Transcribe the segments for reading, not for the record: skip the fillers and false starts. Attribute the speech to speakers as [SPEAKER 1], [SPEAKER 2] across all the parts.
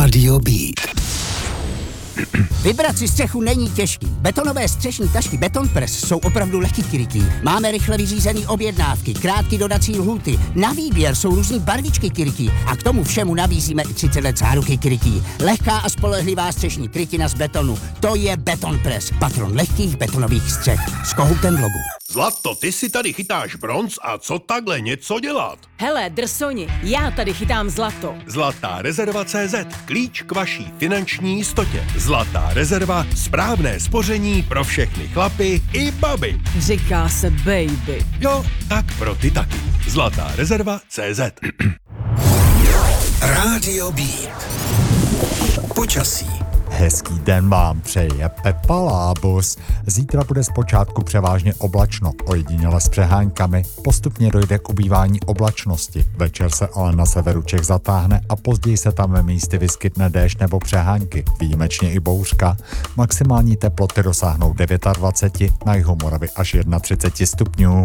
[SPEAKER 1] Rádio Beat.
[SPEAKER 2] Vybrat si střechu není těžký. Betonové střešní tašky Beton Press jsou opravdu lehký krytí. Máme rychle vyřízený objednávky, krátké dodací lhůty. Na výběr jsou různý barvičky krytí a k tomu všemu nabízíme i 30 let záruky krytí. Lehká a spolehlivá střešní krytina z betonu. To je Beton Press, patron lehkých betonových střech. S kohoutem v logu.
[SPEAKER 3] Zlato, ty si tady chytáš bronz a co takhle něco dělat?
[SPEAKER 4] Hele, drsoni, já tady chytám zlato.
[SPEAKER 3] Zlatá rezerva CZ, klíč k vaší finanční jistotě. Zlatá rezerva, správné spoření pro všechny chlapy i baby.
[SPEAKER 4] Říká se baby.
[SPEAKER 3] Jo, tak pro ty taky. Zlatá rezerva CZ.
[SPEAKER 1] Rádio Beat. Počasí.
[SPEAKER 5] Hezký den vám přeje Pepa Lábus. Zítra bude zpočátku převážně oblačno, ojediněle s přeháňkami. Postupně dojde k ubývání oblačnosti. Večer se ale na severu Čech zatáhne a později se tam místy vyskytne déšť nebo přehánky, výjimečně i bouřka. Maximální teploty dosáhnou 29, na jihu Moravy až 31 stupňů.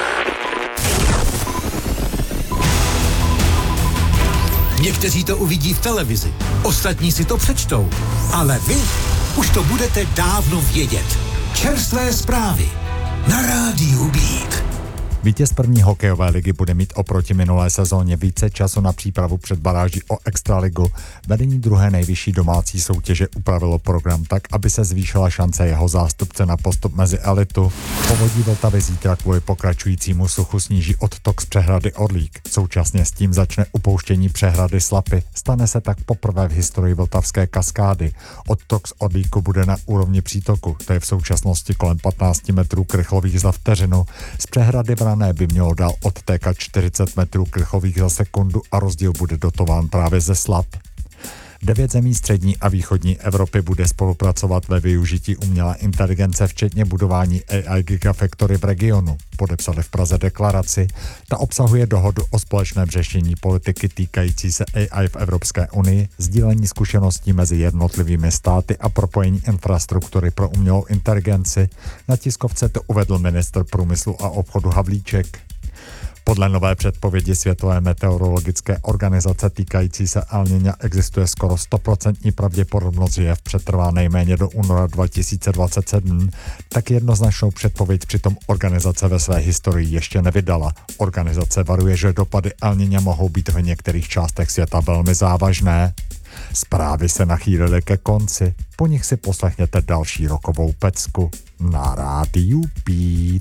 [SPEAKER 1] Někteří to uvidí v televizi, ostatní si to přečtou, ale vy už to budete dávno vědět. Čerstvé zprávy na Rádiu Beat.
[SPEAKER 5] Vítěz první hokejové ligy bude mít oproti minulé sezóně více času na přípravu před baráží o extraligu. Vedení druhé nejvyšší domácí soutěže upravilo program tak, aby se zvýšila šance jeho zástupce na postup mezi elitu. Povodí Vltavy zítra kvůli pokračujícímu suchu sníží odtok z přehrady Orlík. Současně s tím začne upouštění přehrady Slapy. Stane se tak poprvé v historii Vltavské kaskády. Odtok z Orlíku bude na úrovni přítoku, to je v současnosti kolem 15 metrů krychlových za vteřinu. Z přehrady Vrané by mělo dál odtékat 40 metrů krychlových za sekundu a rozdíl bude dotován právě ze Slap. 9 zemí střední a východní Evropy bude spolupracovat ve využití umělé inteligence, včetně budování AI Gigafactory v regionu. Podepsali v Praze deklaraci. Ta obsahuje dohodu o společném řešení politiky týkající se AI v Evropské unii, sdílení zkušeností mezi jednotlivými státy a propojení infrastruktury pro umělou inteligenci. Na tiskovce to uvedl ministr průmyslu a obchodu Havlíček. Podle nové předpovědi Světové meteorologické organizace týkající se El Niña existuje skoro 100% pravděpodobnost, že jev přetrvá nejméně do února 2027. Tak jednoznačnou předpověď přitom organizace ve své historii ještě nevydala. Organizace varuje, že dopady El Niña mohou být v některých částech světa velmi závažné. Zprávy se nachýlily ke konci, po nich si poslechněte další rokovou pecku na Rádiu Beat.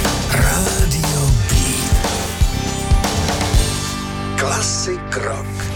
[SPEAKER 1] Rádio Beat. Klasik rock.